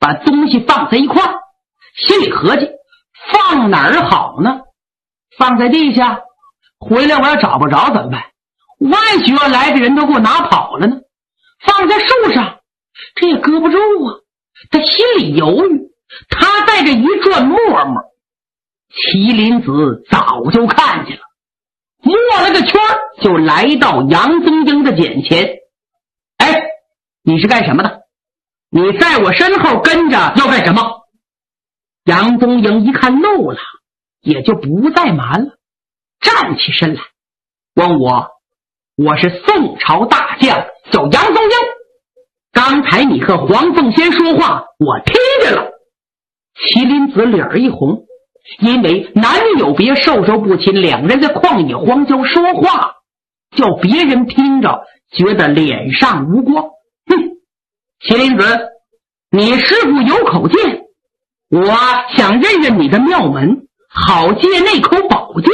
把东西放在一块儿，心里合计放哪儿好呢？放在地下，回来我要找不着怎么办？万一要来的人都给我拿跑了呢？放在树上，这也搁不住啊。他心里犹豫，他在这一转磨磨，麒麟子早就看见了，摸了个圈就来到杨宗英的眼前。哎，你是干什么的？你在我身后跟着要干什么？杨宗英一看漏了，也就不再瞒了，站起身来问我是宋朝大将，叫杨宗英。刚才你和黄凤仙说话，我听见了。麒麟子脸一红，因为男女有别，授受不亲，两人在旷野荒郊说话，叫别人听着觉得脸上无光。麒麟子，你师傅有口剑，我想认认你的庙门，好借那口宝剑。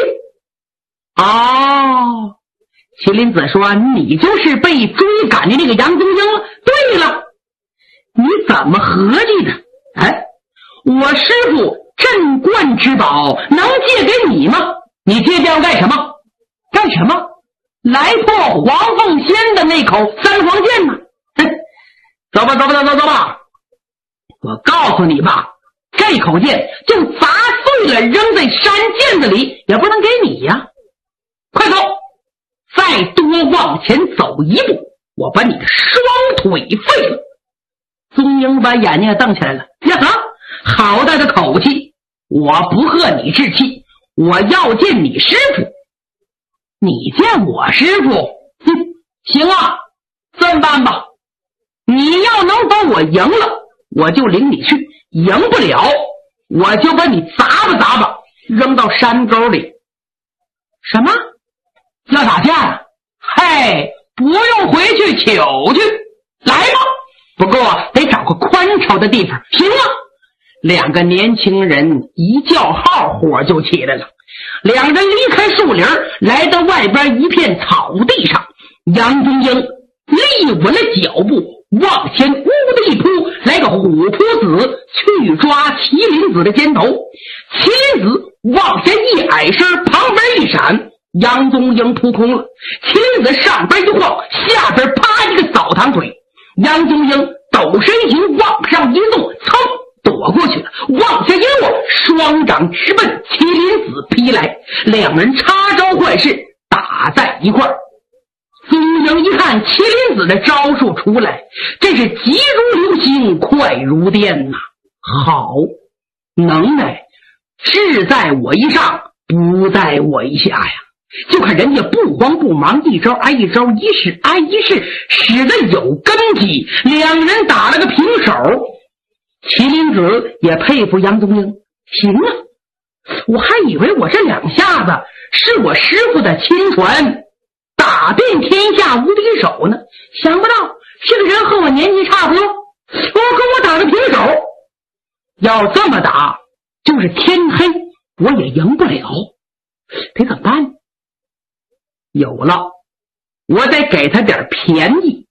哦，麒麟子说，你就是被追赶的那个杨宗英了。对了，你怎么合计的？哎，我师傅镇观之宝能借给你吗？你借给我干什么？干什么？来破黄凤仙的那口三黄剑吗？走吧，我告诉你吧，这口剑就砸碎了扔在山涧子里也不能给你呀。快走，再多往前走一步，我把你的双腿废了。宗英把眼睛瞪起来了，呀哈，好大的口气，我不和你置气，我要见你师傅。你见我师傅？行啊，这么办吧，你要能把我赢了，我就领你去，赢不了我就把你砸吧扔到山沟里。什么？要打架啊？嘿，不用回去求去，来吧，不过得找个宽敞的地方。行啊，两个年轻人一叫号，火就起来了。两人离开树林，来到外边一片草地上，杨宗英立稳了脚步，往前呜的一扑，来个虎扑子去抓麒麟子的肩头。麒麟子往前一矮身，旁边一闪，杨宗英扑空了。麒麟子上边一晃，下边啪一个扫堂腿，杨宗英抖身形往上一纵，噌躲过去了，往下一落，双掌直奔麒麟子劈来，两人插招换式打在一块儿。宗英一看麒麟子的招数出来，这是急如流星，快如电呐！好，能耐是在我一上，不在我一下呀。就看人家不慌不忙，一招挨一招，一式挨一式，使得有根基，两人打了个平手。麒麟子也佩服杨宗英，行啊，我还以为我这两下子是我师傅的亲传，打遍天下无敌手呢，想不到这个人和我年纪差不多，跟我打个平手。要这么打，就是天黑我也赢不了，得怎么办？有了，我得给他点便宜，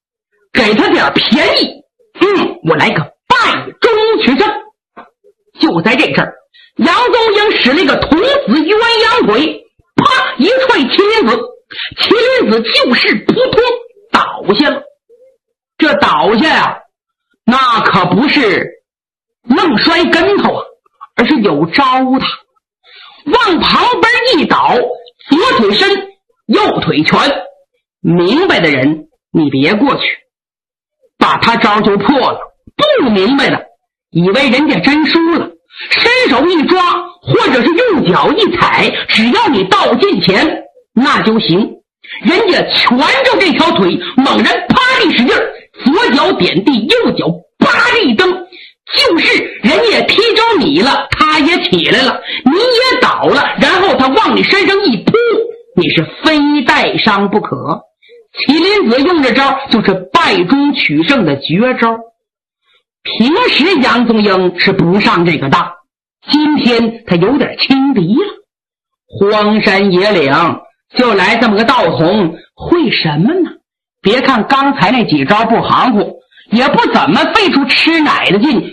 我来个败中取胜。就在这阵儿，杨宗英使了一个童子鸳鸯腿，啪一踹麒麟子，麒麟子就是扑通倒下了。这倒下呀，那可不是愣摔跟头啊，而是有招的。往旁边一倒，左腿伸，右腿拳，明白的人你别过去，把他招就破了。不明白的以为人家真输了，伸手一抓，或者是用脚一踩，只要你到近前那就行。人家拳着这条腿，猛然啪地使劲，左脚点地，右脚啪地一蹬，就是人家踢着你了，他也起来了，你也倒了，然后他往你身上一扑，你是非带伤不可。麒麟子用这招就是败中取胜的绝招。平时杨宗英是不上这个当，今天他有点轻敌了。荒山野岭就来这么个道童，会什么呢？别看刚才那几招不含糊，也不怎么费出吃奶的劲，